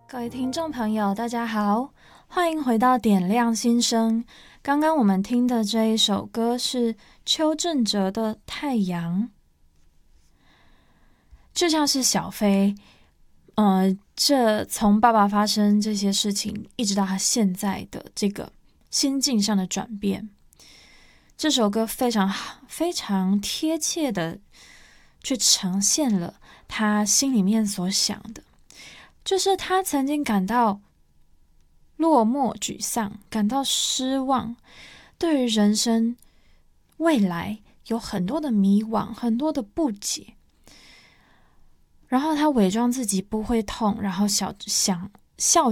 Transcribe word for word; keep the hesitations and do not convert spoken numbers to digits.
各位听众朋友，大家好，欢迎回到点亮心声。刚刚我们听的这一首歌是邱正哲的《太阳》。就像是小飞，呃，这从爸爸发生这些事情，一直到他现在的这个心境上的转变，这首歌非常非常贴切的去呈现了他心里面所想的。就是他曾经感到落寞、沮丧，感到失望，对于人生未来有很多的迷惘，很多的不解。然后他伪装自己不会痛，然后小想笑